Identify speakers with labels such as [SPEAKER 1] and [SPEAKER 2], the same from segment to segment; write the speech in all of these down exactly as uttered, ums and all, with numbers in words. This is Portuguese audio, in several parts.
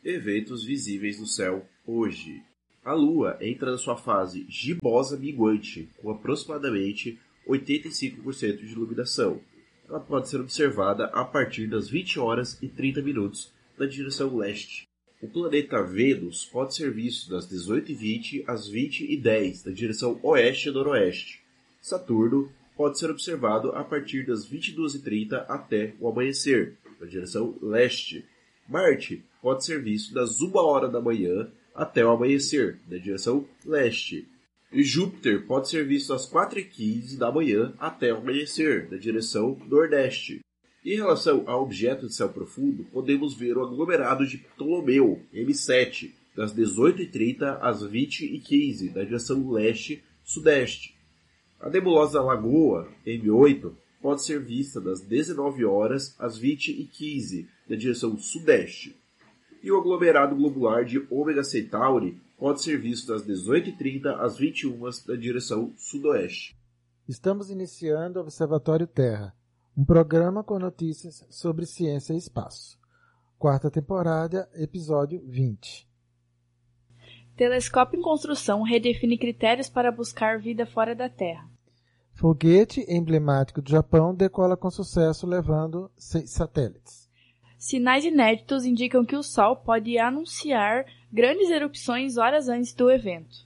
[SPEAKER 1] Eventos visíveis no céu hoje. A Lua entra na sua fase gibosa minguante, com aproximadamente oitenta e cinco por cento de iluminação. Ela pode ser observada a partir das vinte horas e trinta minutos na direção leste. O planeta Vênus pode ser visto das dezoito e vinte às vinte e dez na direção oeste e noroeste. Saturno pode ser observado a partir das vinte e duas e trinta até o amanhecer, na direção leste. Marte pode ser visto das uma hora da manhã até o amanhecer, na direção leste. E Júpiter pode ser visto às quatro e quinze da manhã até o amanhecer, na direção nordeste. Em relação a objetos de céu profundo, podemos ver o aglomerado de Ptolomeu, M sete, das dezoito e trinta às vinte e quinze, na direção leste-sudeste. A nebulosa Lagoa, M oito, pode ser vista das dezenove horas às vinte e quinze, na direção sudeste. E o aglomerado globular de Ômega Centauri pode ser visto das dezoito e trinta às vinte e uma, na direção sudoeste.
[SPEAKER 2] Estamos iniciando o Observatório Terra, um programa com notícias sobre ciência e espaço. Quarta temporada, episódio vinte.
[SPEAKER 3] Telescópio em construção redefine critérios para buscar vida fora da Terra.
[SPEAKER 2] Foguete emblemático do Japão decola com sucesso levando seis satélites.
[SPEAKER 3] Sinais inéditos indicam que o Sol pode anunciar grandes erupções horas antes do evento.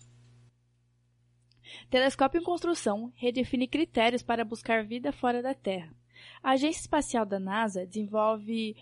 [SPEAKER 3] Telescópio em construção redefine critérios para buscar vida fora da Terra. A Agência Espacial da NASA desenvolve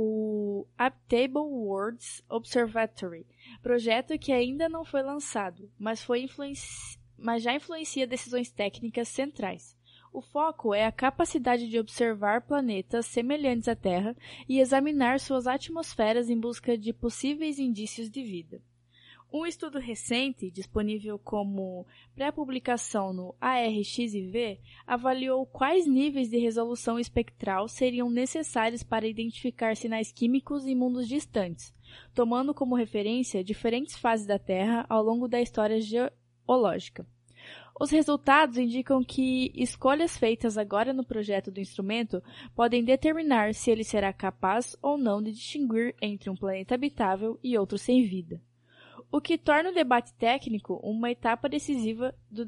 [SPEAKER 3] o Habitable Worlds Observatory, projeto que ainda não foi lançado, mas, foi influenci... mas já influencia decisões técnicas centrais. O foco é a capacidade de observar planetas semelhantes à Terra e examinar suas atmosferas em busca de possíveis indícios de vida. Um estudo recente, disponível como pré-publicação no A R X I V, avaliou quais níveis de resolução espectral seriam necessários para identificar sinais químicos em mundos distantes, tomando como referência diferentes fases da Terra ao longo da história geológica. Os resultados indicam que escolhas feitas agora no projeto do instrumento podem determinar se ele será capaz ou não de distinguir entre um planeta habitável e outro sem vida. O que torna o debate técnico uma etapa decisiva do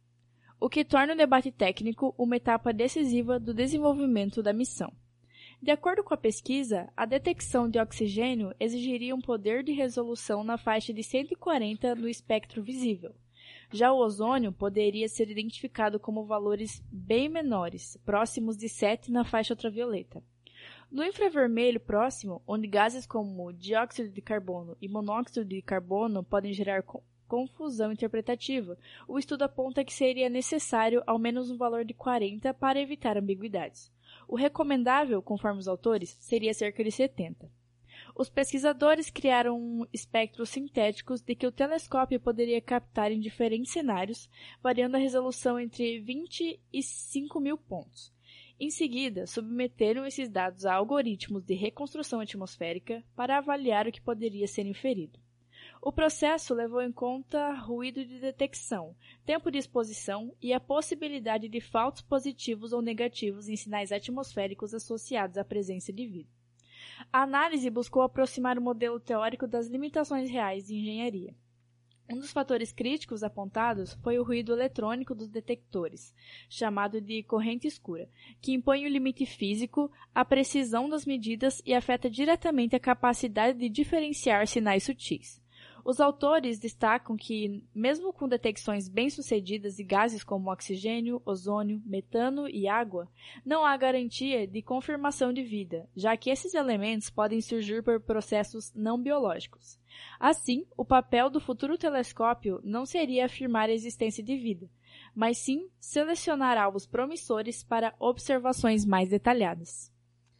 [SPEAKER 3] o que torna o debate técnico uma etapa decisiva do desenvolvimento da missão. De acordo com a pesquisa, a detecção de oxigênio exigiria um poder de resolução na faixa de cento e quarenta no espectro visível. Já o ozônio poderia ser identificado como valores bem menores, próximos de sete na faixa ultravioleta. No infravermelho próximo, onde gases como dióxido de carbono e monóxido de carbono podem gerar co- confusão interpretativa, o estudo aponta que seria necessário ao menos um valor de quarenta para evitar ambiguidades. O recomendável, conforme os autores, seria cerca de setenta. Os pesquisadores criaram espectros sintéticos de que o telescópio poderia captar em diferentes cenários, variando a resolução entre vinte e cinco mil pontos. Em seguida, submeteram esses dados a algoritmos de reconstrução atmosférica para avaliar o que poderia ser inferido. O processo levou em conta ruído de detecção, tempo de exposição e a possibilidade de falsos positivos ou negativos em sinais atmosféricos associados à presença de vida. A análise buscou aproximar o modelo teórico das limitações reais de engenharia. Um dos fatores críticos apontados foi o ruído eletrônico dos detectores, chamado de corrente escura, que impõe o limite físico à precisão das medidas e afeta diretamente a capacidade de diferenciar sinais sutis. Os autores destacam que, mesmo com detecções bem-sucedidas de gases como oxigênio, ozônio, metano e água, não há garantia de confirmação de vida, já que esses elementos podem surgir por processos não biológicos. Assim, o papel do futuro telescópio não seria afirmar a existência de vida, mas sim selecionar alvos promissores para observações mais detalhadas.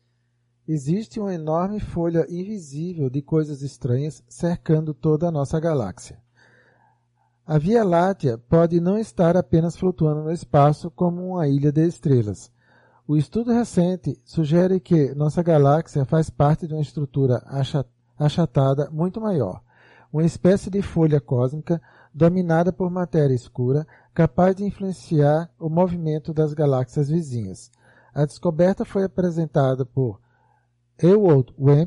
[SPEAKER 2] Existe uma enorme folha invisível de coisas estranhas cercando toda a nossa galáxia. A Via Láctea pode não estar apenas flutuando no espaço como uma ilha de estrelas. O estudo recente sugere que nossa galáxia faz parte de uma estrutura achatada muito maior, uma espécie de folha cósmica dominada por matéria escura, capaz de influenciar o movimento das galáxias vizinhas. A descoberta foi apresentada por Ewald Wemp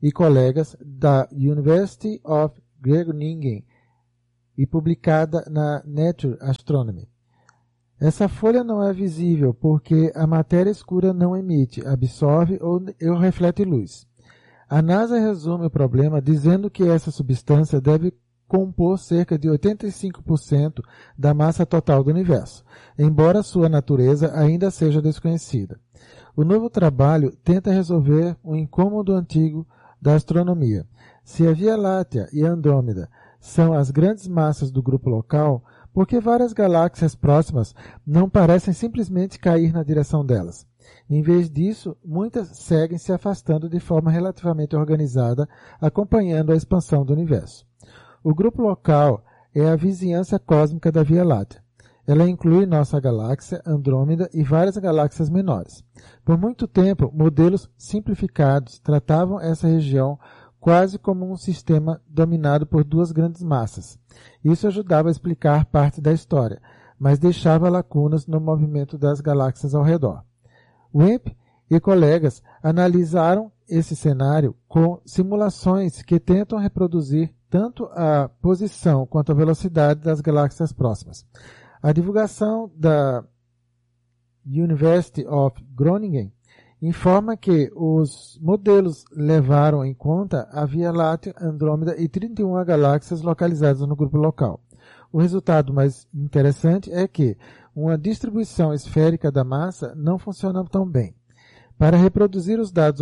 [SPEAKER 2] e colegas da University of Groningen e publicada na Nature Astronomy. Essa folha não é visível porque a matéria escura não emite, absorve ou, ou reflete luz. A NASA resume o problema dizendo que essa substância deve compor cerca de oitenta e cinco por cento da massa total do universo, embora sua natureza ainda seja desconhecida. O novo trabalho tenta resolver um incômodo antigo da astronomia. Se a Via Láctea e a Andrômeda são as grandes massas do grupo local, por que várias galáxias próximas não parecem simplesmente cair na direção delas? Em vez disso, muitas seguem se afastando de forma relativamente organizada, acompanhando a expansão do universo. O grupo local é a vizinhança cósmica da Via Láctea. Ela inclui nossa galáxia, Andrômeda e várias galáxias menores. Por muito tempo, modelos simplificados tratavam essa região quase como um sistema dominado por duas grandes massas. Isso ajudava a explicar parte da história, mas deixava lacunas no movimento das galáxias ao redor. Wimp e colegas analisaram esse cenário com simulações que tentam reproduzir tanto a posição quanto a velocidade das galáxias próximas. A divulgação da University of Groningen informa que os modelos levaram em conta a Via Láctea, Andrômeda e trinta e uma galáxias localizadas no grupo local. O resultado mais interessante é que uma distribuição esférica da massa não funciona tão bem. Para reproduzir os dados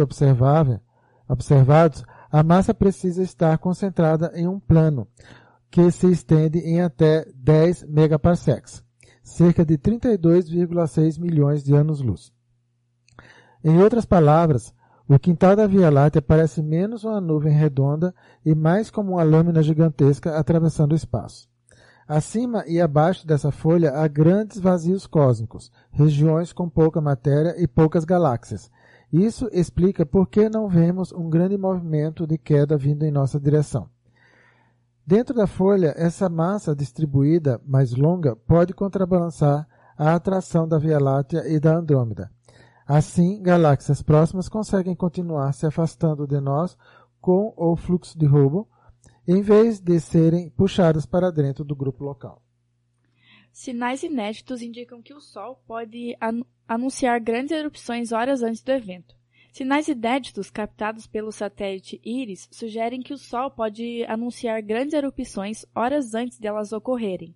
[SPEAKER 2] observados, a massa precisa estar concentrada em um plano, que se estende em até dez megaparsecs, cerca de trinta e dois vírgula seis milhões de anos-luz. Em outras palavras, o quintal da Via Láctea parece menos uma nuvem redonda e mais como uma lâmina gigantesca atravessando o espaço. Acima e abaixo dessa folha há grandes vazios cósmicos, regiões com pouca matéria e poucas galáxias. Isso explica por que não vemos um grande movimento de queda vindo em nossa direção. Dentro da folha, essa massa distribuída mais longa pode contrabalançar a atração da Via Láctea e da Andrômeda. Assim, galáxias próximas conseguem continuar se afastando de nós com o fluxo de Hubble, em vez de serem puxadas para dentro do grupo local.
[SPEAKER 3] Sinais inéditos indicam que o Sol pode an- anunciar grandes erupções horas antes do evento. Sinais inéditos captados pelo satélite IRIS sugerem que o Sol pode anunciar grandes erupções horas antes de elas ocorrerem,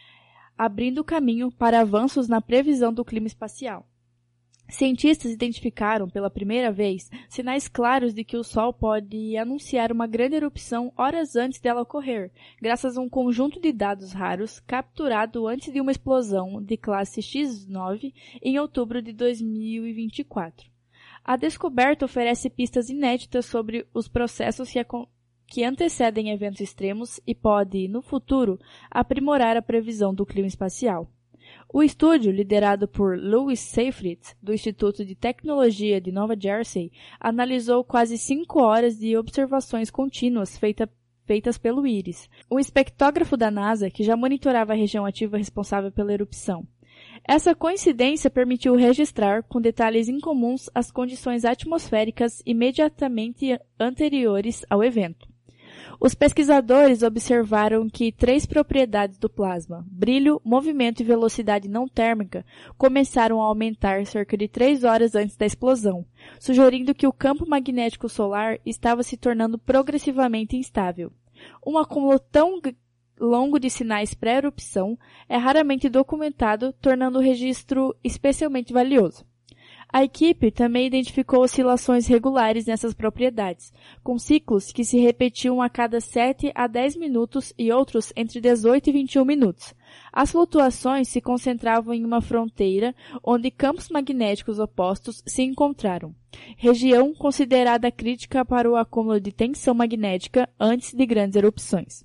[SPEAKER 3] abrindo caminho para avanços na previsão do clima espacial. Cientistas identificaram, pela primeira vez, sinais claros de que o Sol pode anunciar uma grande erupção horas antes dela ocorrer, graças a um conjunto de dados raros capturado antes de uma explosão de classe X nove em outubro de dois mil e vinte e quatro. A descoberta oferece pistas inéditas sobre os processos que, que antecedem eventos extremos e pode, no futuro, aprimorar a previsão do clima espacial. O estúdio, liderado por Louis Seyfried, do Instituto de Tecnologia de Nova Jersey, analisou quase cinco horas de observações contínuas feita, feitas pelo IRIS, o espectrógrafo da NASA que já monitorava a região ativa responsável pela erupção. Essa coincidência permitiu registrar, com detalhes incomuns, as condições atmosféricas imediatamente anteriores ao evento. Os pesquisadores observaram que três propriedades do plasma, brilho, movimento e velocidade não térmica, começaram a aumentar cerca de três horas antes da explosão, sugerindo que o campo magnético solar estava se tornando progressivamente instável. Um acúmulo tão longo de sinais pré-erupção é raramente documentado, tornando o registro especialmente valioso. A equipe também identificou oscilações regulares nessas propriedades, com ciclos que se repetiam a cada sete a dez minutos e outros entre dezoito e vinte e um minutos. As flutuações se concentravam em uma fronteira onde campos magnéticos opostos se encontraram, região considerada crítica para o acúmulo de tensão magnética antes de grandes erupções.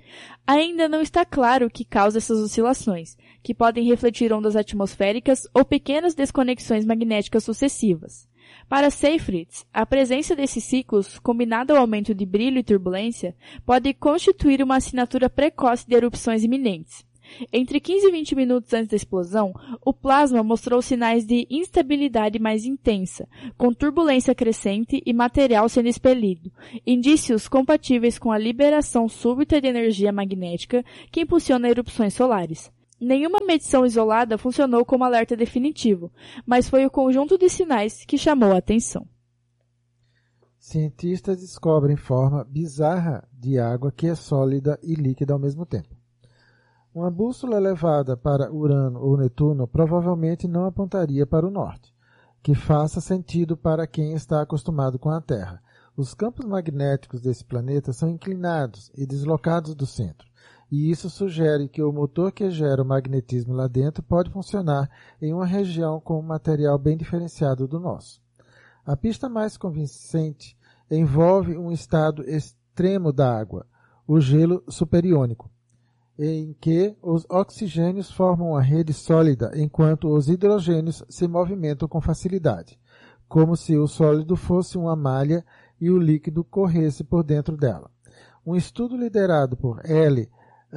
[SPEAKER 3] Ainda não está claro o que causa essas oscilações, que podem refletir ondas atmosféricas ou pequenas desconexões magnéticas sucessivas. Para Seyfried, a presença desses ciclos, combinada ao aumento de brilho e turbulência, pode constituir uma assinatura precoce de erupções iminentes. Entre quinze e vinte minutos antes da explosão, o plasma mostrou sinais de instabilidade mais intensa, com turbulência crescente e material sendo expelido, indícios compatíveis com a liberação súbita de energia magnética que impulsiona erupções solares. Nenhuma medição isolada funcionou como alerta definitivo, mas foi o conjunto de sinais que chamou a atenção.
[SPEAKER 2] Cientistas descobrem forma bizarra de água que é sólida e líquida ao mesmo tempo. Uma bússola levada para Urano ou Netuno provavelmente não apontaria para o norte, que faça sentido para quem está acostumado com a Terra. Os campos magnéticos desse planeta são inclinados e deslocados do centro, e isso sugere que o motor que gera o magnetismo lá dentro pode funcionar em uma região com um material bem diferenciado do nosso. A pista mais convincente envolve um estado extremo da água, o gelo superiônico, em que os oxigênios formam uma rede sólida enquanto os hidrogênios se movimentam com facilidade, como se o sólido fosse uma malha e o líquido corresse por dentro dela. Um estudo liderado por L.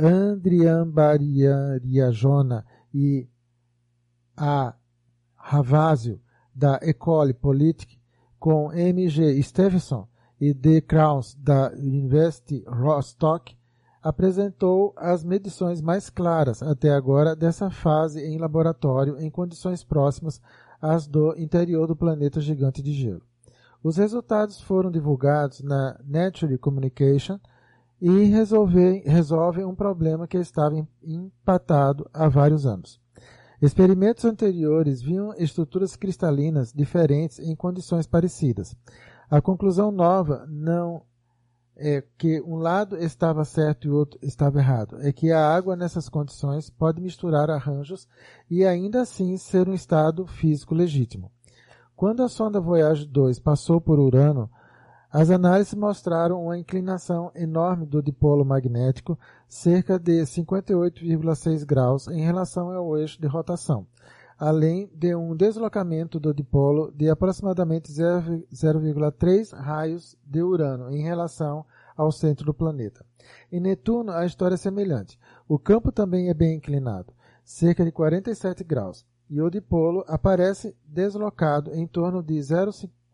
[SPEAKER 2] Andriambariajona e A. Ravasio, da École Politique, com M G Stevenson e D. Kraus, da University Rostock, apresentou as medições mais claras até agora dessa fase em laboratório em condições próximas às do interior do planeta gigante de gelo. Os resultados foram divulgados na Nature Communication e resolvem, resolvem um problema que estava empatado há vários anos. Experimentos anteriores viam estruturas cristalinas diferentes em condições parecidas. A conclusão nova não é que um lado estava certo e o outro estava errado. É que a água nessas condições pode misturar arranjos e ainda assim ser um estado físico legítimo. Quando a sonda Voyager dois passou por Urano, as análises mostraram uma inclinação enorme do dipolo magnético, cerca de cinquenta e oito vírgula seis graus em relação ao eixo de rotação, além de um deslocamento do dipolo de aproximadamente zero vírgula três raios de Urano em relação ao centro do planeta. Em Netuno, a história é semelhante. O campo também é bem inclinado, cerca de quarenta e sete graus, e o dipolo aparece deslocado em torno de zero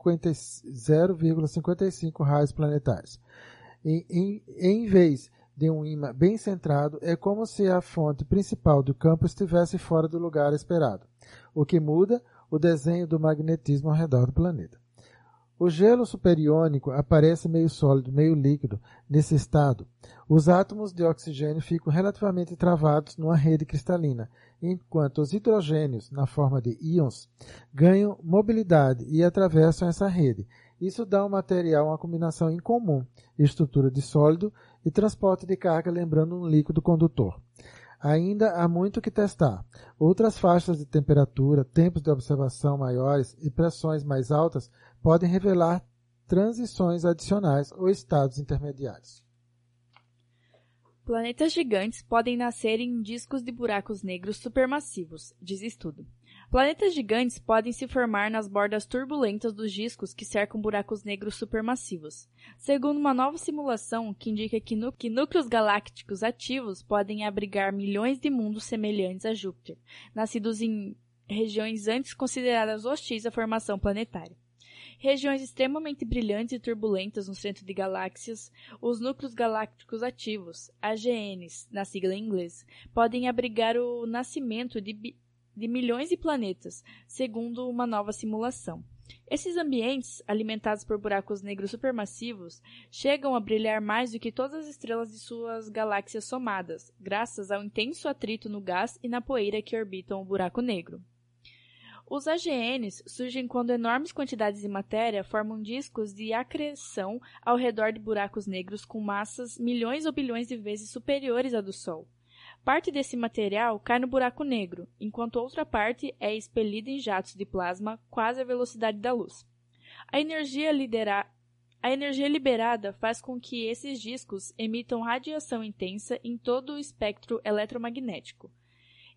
[SPEAKER 2] vírgula cinquenta e cinco raios planetários. Em, em, em vez de um ímã bem centrado, é como se a fonte principal do campo estivesse fora do lugar esperado, o que muda o desenho do magnetismo ao redor do planeta. O gelo superiônico aparece meio sólido, meio líquido. Nesse estado, os átomos de oxigênio ficam relativamente travados numa rede cristalina, enquanto os hidrogênios, na forma de íons, ganham mobilidade e atravessam essa rede. Isso dá ao material uma combinação incomum, estrutura de sólido e transporte de carga, lembrando um líquido condutor. Ainda há muito que testar. Outras faixas de temperatura, tempos de observação maiores e pressões mais altas podem revelar transições adicionais ou estados intermediários.
[SPEAKER 3] Planetas gigantes podem nascer em discos de buracos negros supermassivos, diz estudo. Planetas gigantes podem se formar nas bordas turbulentas dos discos que cercam buracos negros supermassivos, segundo uma nova simulação que indica que, nu- que núcleos galácticos ativos podem abrigar milhões de mundos semelhantes a Júpiter, nascidos em regiões antes consideradas hostis à formação planetária. Regiões extremamente brilhantes e turbulentas no centro de galáxias, os núcleos galácticos ativos, A G Ns, na sigla em inglês, podem abrigar o nascimento de, bi- de milhões de planetas, segundo uma nova simulação. Esses ambientes, alimentados por buracos negros supermassivos, chegam a brilhar mais do que todas as estrelas de suas galáxias somadas, graças ao intenso atrito no gás e na poeira que orbitam o buraco negro. Os A G Ns surgem quando enormes quantidades de matéria formam discos de acreção ao redor de buracos negros com massas milhões ou bilhões de vezes superiores à do Sol. Parte desse material cai no buraco negro, enquanto outra parte é expelida em jatos de plasma quase à velocidade da luz. A energia, lidera... A energia liberada faz com que esses discos emitam radiação intensa em todo o espectro eletromagnético.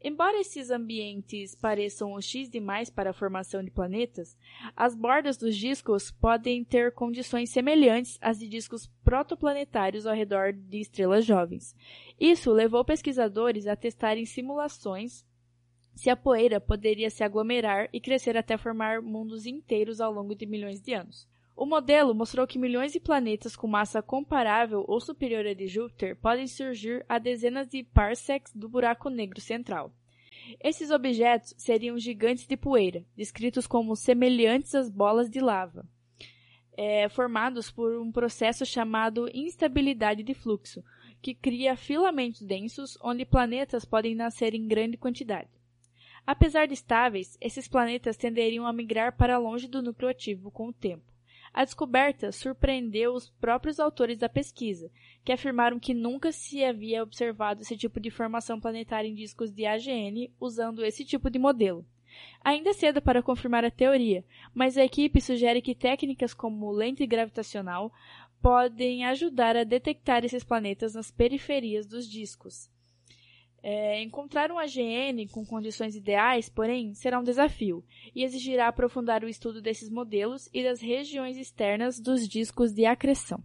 [SPEAKER 3] Embora esses ambientes pareçam hostis demais para a formação de planetas, as bordas dos discos podem ter condições semelhantes às de discos protoplanetários ao redor de estrelas jovens. Isso levou pesquisadores a testarem simulações se a poeira poderia se aglomerar e crescer até formar mundos inteiros ao longo de milhões de anos. O modelo mostrou que milhões de planetas com massa comparável ou superior à de Júpiter podem surgir a dezenas de parsecs do buraco negro central. Esses objetos seriam gigantes de poeira, descritos como semelhantes às bolas de lava, é, formados por um processo chamado instabilidade de fluxo, que cria filamentos densos onde planetas podem nascer em grande quantidade. Apesar de estáveis, esses planetas tenderiam a migrar para longe do núcleo ativo com o tempo. A descoberta surpreendeu os próprios autores da pesquisa, que afirmaram que nunca se havia observado esse tipo de formação planetária em discos de A G N usando esse tipo de modelo. Ainda é cedo para confirmar a teoria, mas a equipe sugere que técnicas como lente gravitacional podem ajudar a detectar esses planetas nas periferias dos discos. É, encontrar um A G N com condições ideais, porém, será um desafio e exigirá aprofundar o estudo desses modelos e das regiões externas dos discos de acreção.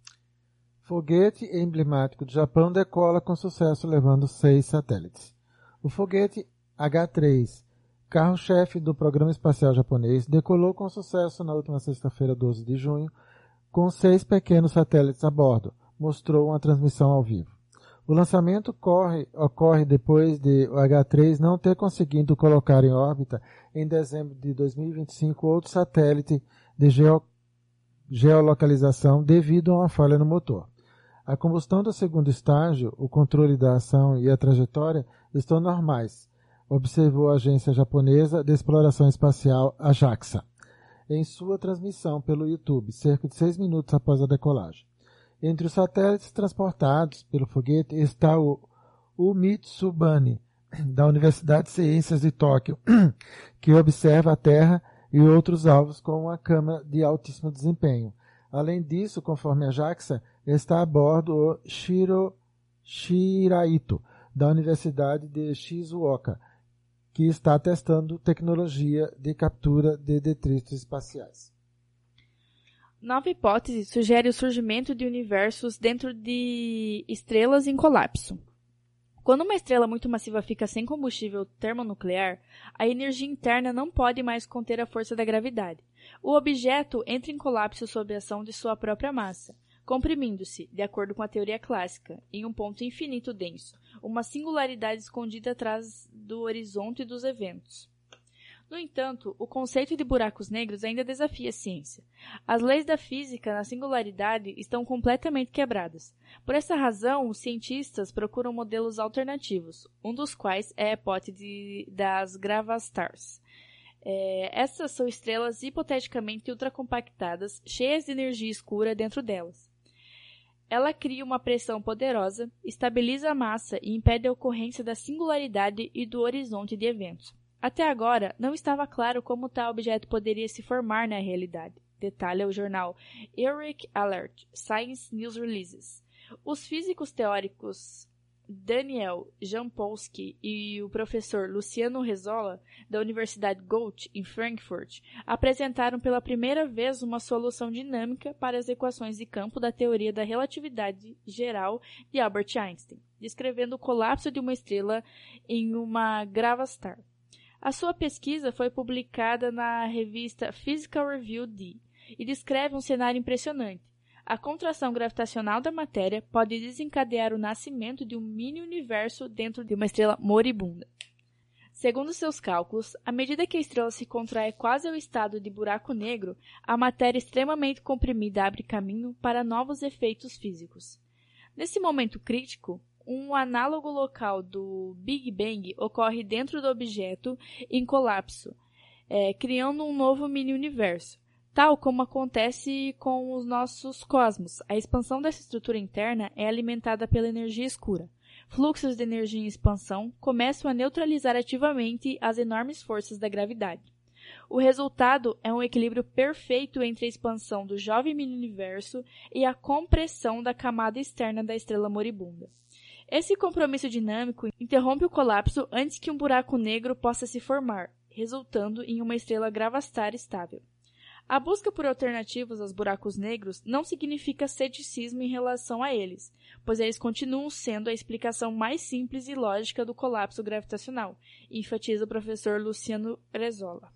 [SPEAKER 2] Foguete emblemático do Japão decola com sucesso levando seis satélites. O foguete H três, carro-chefe do programa espacial japonês, decolou com sucesso na última sexta-feira, doze de junho, com seis pequenos satélites a bordo, mostrou uma transmissão ao vivo. O lançamento corre, ocorre depois de o H três não ter conseguido colocar em órbita, em dezembro de dois mil e vinte e cinco, outro satélite de geo, geolocalização devido a uma falha no motor. A combustão do segundo estágio, o controle da ação e a trajetória estão normais, observou a agência japonesa de exploração espacial, a JAXA, em sua transmissão pelo YouTube, cerca de seis minutos após a decolagem. Entre os satélites transportados pelo foguete está o Umitsubani, da Universidade de Ciências de Tóquio, que observa a Terra e outros alvos com uma câmera de altíssimo desempenho. Além disso, conforme a JAXA, está a bordo o Shiro Shiraito, da Universidade de Shizuoka, que está testando tecnologia de captura de detritos espaciais.
[SPEAKER 3] Nova hipótese sugere o surgimento de universos dentro de estrelas em colapso. Quando uma estrela muito massiva fica sem combustível termonuclear, a energia interna não pode mais conter a força da gravidade. O objeto entra em colapso sob a ação de sua própria massa, comprimindo-se, de acordo com a teoria clássica, em um ponto infinito denso, uma singularidade escondida atrás do horizonte dos eventos. No entanto, o conceito de buracos negros ainda desafia a ciência. As leis da física na singularidade estão completamente quebradas. Por essa razão, os cientistas procuram modelos alternativos, um dos quais é a hipótese das gravastars. É, essas são estrelas hipoteticamente ultracompactadas, cheias de energia escura dentro delas. Ela cria uma pressão poderosa, estabiliza a massa e impede a ocorrência da singularidade e do horizonte de eventos. Até agora, não estava claro como tal objeto poderia se formar na realidade, detalha o jornal Eric Alert, Science News Releases. Os físicos teóricos Daniel Jampolsky e o professor Luciano Rezzolla, da Universidade Goethe, em Frankfurt, apresentaram pela primeira vez uma solução dinâmica para as equações de campo da teoria da relatividade geral de Albert Einstein, descrevendo o colapso de uma estrela em uma gravastar. A sua pesquisa foi publicada na revista Physical Review D e descreve um cenário impressionante. A contração gravitacional da matéria pode desencadear o nascimento de um mini-universo dentro de uma estrela moribunda. Segundo seus cálculos, à medida que a estrela se contrai quase ao estado de buraco negro, a matéria extremamente comprimida abre caminho para novos efeitos físicos. Nesse momento crítico, um análogo local do Big Bang ocorre dentro do objeto em colapso, é, criando um novo mini-universo. Tal como acontece com os nossos cosmos, a expansão dessa estrutura interna é alimentada pela energia escura. Fluxos de energia em expansão começam a neutralizar ativamente as enormes forças da gravidade. O resultado é um equilíbrio perfeito entre a expansão do jovem mini-universo e a compressão da camada externa da estrela moribunda. Esse compromisso dinâmico interrompe o colapso antes que um buraco negro possa se formar, resultando em uma estrela gravastar estável. A busca por alternativas aos buracos negros não significa ceticismo em relação a eles, pois eles continuam sendo a explicação mais simples e lógica do colapso gravitacional, enfatiza o professor Luciano Brezola.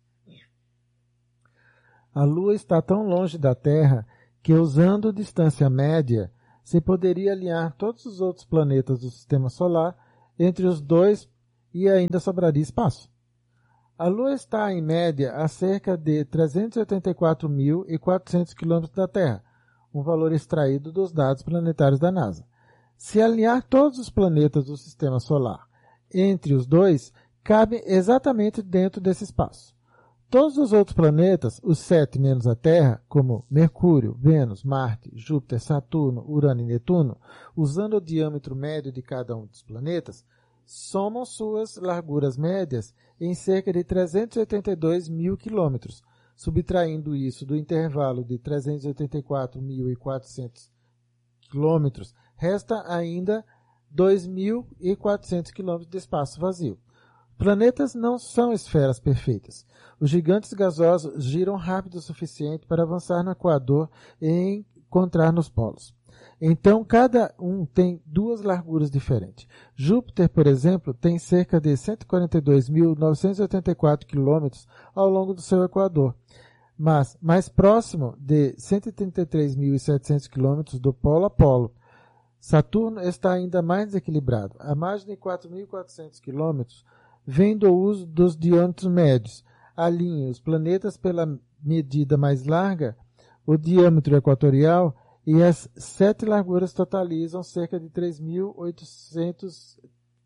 [SPEAKER 2] A Lua está tão longe da Terra que, usando distância média, se poderia alinhar todos os outros planetas do Sistema Solar entre os dois e ainda sobraria espaço. A Lua está, em média, a cerca de trezentos e oitenta e quatro mil e quatrocentos quilômetros da Terra, um valor extraído dos dados planetários da NASA. Se alinhar todos os planetas do Sistema Solar entre os dois, cabe exatamente dentro desse espaço. Todos os outros planetas, os sete menos a Terra, como Mercúrio, Vênus, Marte, Júpiter, Saturno, Urano e Netuno, usando o diâmetro médio de cada um dos planetas, somam suas larguras médias em cerca de trezentos e oitenta e dois mil quilômetros. Subtraindo isso do intervalo de trezentos e oitenta e quatro mil e quatrocentos quilômetros, resta ainda dois mil e quatrocentos quilômetros de espaço vazio. Planetas não são esferas perfeitas. Os gigantes gasosos giram rápido o suficiente para avançar no equador e encontrar nos polos. Então, cada um tem duas larguras diferentes. Júpiter, por exemplo, tem cerca de cento e quarenta e dois mil novecentos e oitenta e quatro quilômetros ao longo do seu equador, mas mais próximo de cento e trinta e três mil e setecentos quilômetros do polo a polo. Saturno está ainda mais desequilibrado. A margem de quatro mil e quatrocentos quilômetros vem do uso dos diâmetros médios. Alinhe os planetas pela medida mais larga, o diâmetro equatorial, e as sete larguras totalizam cerca de trezentos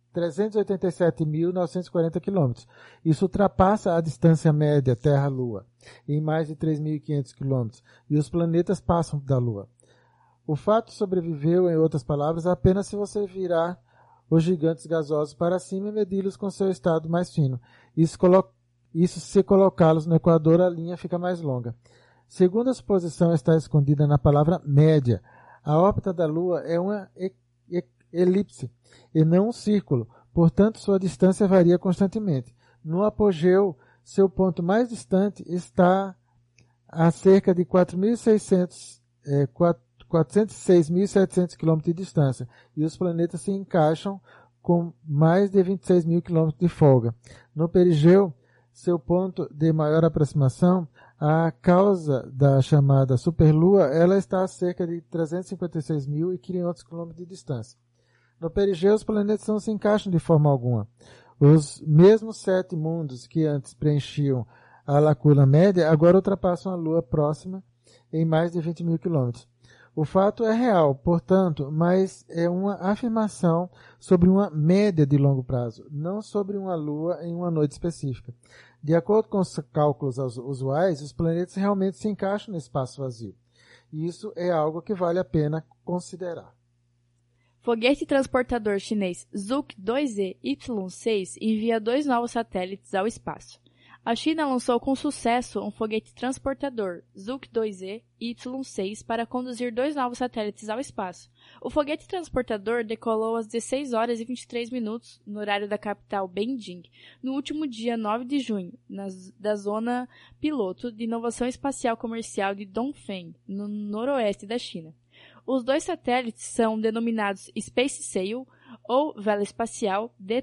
[SPEAKER 2] e oitenta e sete mil novecentos e quarenta quilômetros. Isso ultrapassa a distância média Terra-Lua, em mais de três mil e quinhentos quilômetros, e os planetas passam da Lua. O fato sobreviveu, em outras palavras, apenas se você virar os gigantes gasosos para cima e medi-los com seu estado mais fino. Isso, colo- Isso se colocá-los no equador, a linha fica mais longa. Segundo a suposição está escondida na palavra média, a órbita da Lua é uma e- e- elipse e não um círculo, portanto sua distância varia constantemente. No apogeu, seu ponto mais distante está a cerca de quatro mil e seiscentos, é, quatrocentos e seis mil e setecentos quilômetros de distância, e os planetas se encaixam com mais de vinte e seis mil quilômetros de folga. No perigeu, seu ponto de maior aproximação, a causa da chamada superlua, ela está a cerca de trezentos e cinquenta e seis mil e quinhentos quilômetros de distância. No perigeu, os planetas não se encaixam de forma alguma. Os mesmos sete mundos que antes preenchiam a lacuna média, agora ultrapassam a Lua próxima em mais de vinte mil quilômetros. O fato é real, portanto, mas é uma afirmação sobre uma média de longo prazo, não sobre uma Lua em uma noite específica. De acordo com os cálculos usuais, os planetas realmente se encaixam no espaço vazio. E isso é algo que vale a pena considerar.
[SPEAKER 3] Foguete transportador chinês Zhuk dois Z Y seis envia dois novos satélites ao espaço. A China lançou com sucesso um foguete transportador Zhuk dois Z Y seis para conduzir dois novos satélites ao espaço. O foguete transportador decolou às dezesseis horas e vinte e três minutos no horário da capital Beijing, no último dia nove de junho, na, da zona piloto de inovação espacial comercial de Dongfeng, no noroeste da China. Os dois satélites são denominados Space Sail ou Vela Espacial D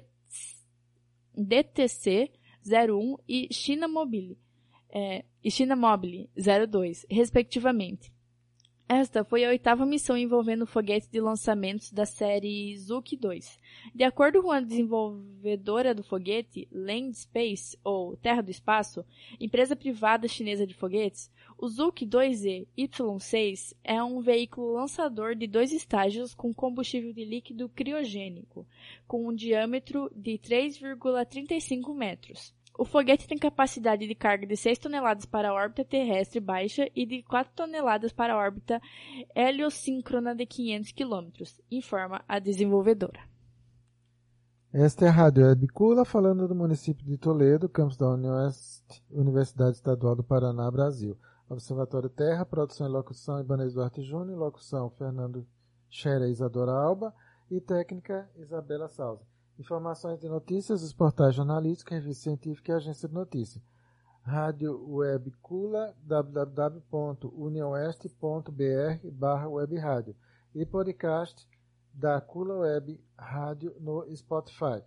[SPEAKER 3] T C zero um e China Mobile, é, e China Mobile zero dois, respectivamente. Esta foi a oitava missão envolvendo o foguete de lançamentos da série Zhuk dois. De acordo com a desenvolvedora do foguete, Land Space, ou Terra do Espaço, empresa privada chinesa de foguetes, o Zhuk dois Z Y seis é um veículo lançador de dois estágios com combustível de líquido criogênico, com um diâmetro de três vírgula trinta e cinco metros. O foguete tem capacidade de carga de seis toneladas para a órbita terrestre baixa e de quatro toneladas para a órbita heliosíncrona de quinhentos quilômetros, informa a desenvolvedora.
[SPEAKER 2] Esta é a Rádio Webcula, falando do município de Toledo, campus da Unioeste, Universidade Estadual do Paraná, Brasil. Observatório Terra, produção e locução Ibanez Duarte Júnior, locução Fernando Scherer e Isadora Alba, e técnica Isabela Souza. Informações de notícias dos portais jornalísticos, revista científica e agência de notícias. Rádio Web Cula, w w w ponto unioeste ponto b r barra web rádio e podcast da Cula Web Rádio no Spotify.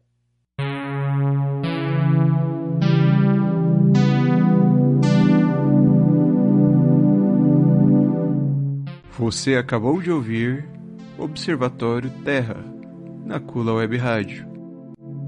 [SPEAKER 4] Você acabou de ouvir Observatório Terra, na Cula Web Rádio.